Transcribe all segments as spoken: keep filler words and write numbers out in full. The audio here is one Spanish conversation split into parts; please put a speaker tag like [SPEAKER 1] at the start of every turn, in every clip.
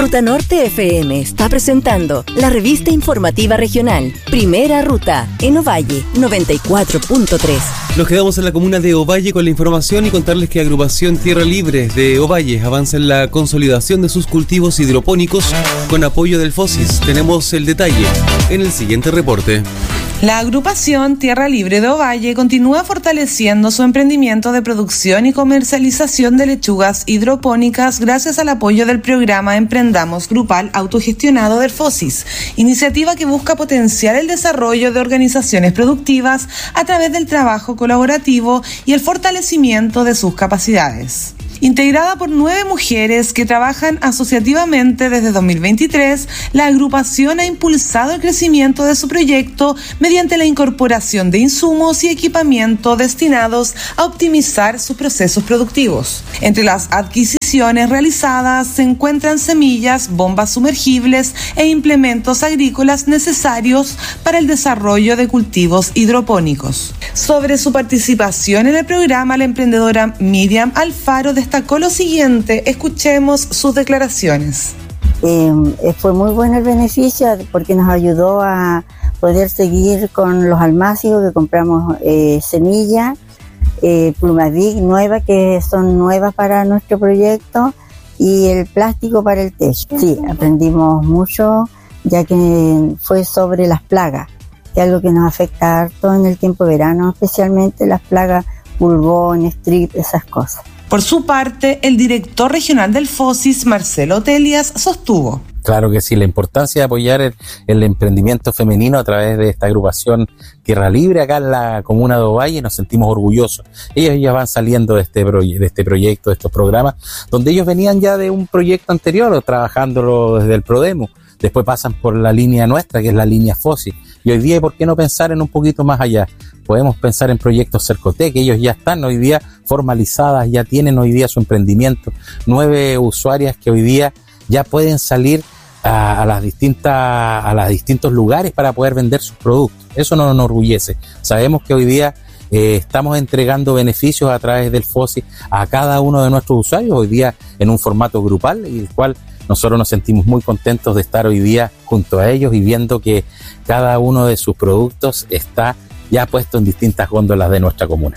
[SPEAKER 1] Ruta Norte F M está presentando la revista informativa regional Primera Ruta en Ovalle noventa y cuatro punto tres.
[SPEAKER 2] Nos quedamos en la comuna de Ovalle con la información y contarles que Agrupación Tierra Libre de Ovalle avanza en la consolidación de sus cultivos hidropónicos con apoyo del FOSIS. Tenemos el detalle en el siguiente reporte.
[SPEAKER 3] La agrupación Tierra Libre de Ovalle continúa fortaleciendo su emprendimiento de producción y comercialización de lechugas hidropónicas gracias al apoyo del programa Emprendamos Grupal autogestionado del FOSIS, iniciativa que busca potenciar el desarrollo de organizaciones productivas a través del trabajo colaborativo y el fortalecimiento de sus capacidades. Integrada por nueve mujeres que trabajan asociativamente desde dos mil veintitrés, la agrupación ha impulsado el crecimiento de su proyecto mediante la incorporación de insumos y equipamiento destinados a optimizar sus procesos productivos. Entre las adquisiciones realizadas se encuentran semillas, bombas sumergibles e implementos agrícolas necesarios para el desarrollo de cultivos hidropónicos. Sobre su participación en el programa, la emprendedora Miriam Alfaro destacó lo siguiente. Escuchemos sus declaraciones.
[SPEAKER 4] Eh, fue muy bueno el beneficio porque nos ayudó a poder seguir con los almácigos que compramos, eh, semillas, eh, Plumavic nuevas que son nuevas para nuestro proyecto y el plástico para el techo. Sí, aprendimos mucho ya que fue sobre las plagas, que es algo que nos afecta harto en el tiempo de verano, especialmente las plagas pulgón, strip, esas cosas.
[SPEAKER 3] Por su parte, el director regional del FOSIS, Marcelo Telias, sostuvo.
[SPEAKER 5] Claro que sí, la importancia de apoyar el, el emprendimiento femenino a través de esta agrupación Tierra Libre acá en la comuna de Ovalle, nos sentimos orgullosos. Ellos ya van saliendo de este, proye- de este proyecto, de estos programas, donde ellos venían ya de un proyecto anterior, trabajándolo desde el Prodemo. Después pasan por la línea nuestra, que es la línea FOSIS. Y hoy día, ¿por qué no pensar en un poquito más allá? Podemos pensar en proyectos Cercotec, que ellos ya están hoy día formalizadas, ya tienen hoy día su emprendimiento. Nueve usuarias que hoy día ya pueden salir a, a las distintas, a los distintos lugares para poder vender sus productos. Eso nos enorgullece. Sabemos que hoy día eh, estamos entregando beneficios a través del FOSIS a cada uno de nuestros usuarios, hoy día en un formato grupal, y el cual nosotros nos sentimos muy contentos de estar hoy día junto a ellos y viendo que cada uno de sus productos está ya puesto en distintas góndolas de nuestra comuna.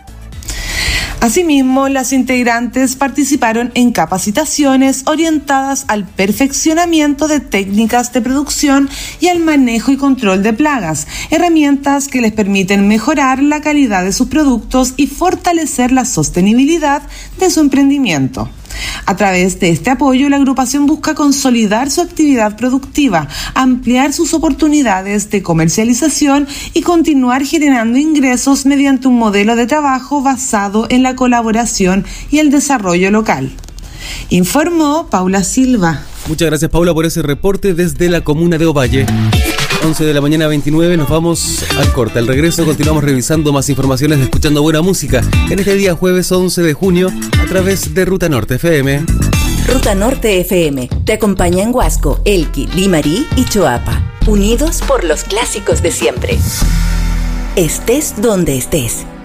[SPEAKER 3] Asimismo, las integrantes participaron en capacitaciones orientadas al perfeccionamiento de técnicas de producción y al manejo y control de plagas, herramientas que les permiten mejorar la calidad de sus productos y fortalecer la sostenibilidad de su emprendimiento. A través de este apoyo, la agrupación busca consolidar su actividad productiva, ampliar sus oportunidades de comercialización y continuar generando ingresos mediante un modelo de trabajo basado en la colaboración y el desarrollo local. Informó Paula Silva.
[SPEAKER 2] Muchas gracias, Paula, por ese reporte desde la comuna de Ovalle. once de la mañana, veintinueve, nos vamos al corte. Al regreso continuamos revisando más informaciones, escuchando buena música en este día jueves once de junio a través de Ruta Norte F M.
[SPEAKER 1] Ruta Norte F M te acompaña en Huasco, Elqui, Limarí y Choapa, unidos por los clásicos de siempre. Estés donde estés.